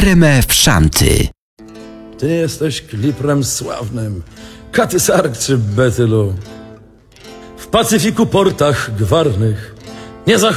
RMF Szanty. Ty jesteś kliprem sławnym, Katysark czy Betylu. W Pacyfiku portach gwarnych nie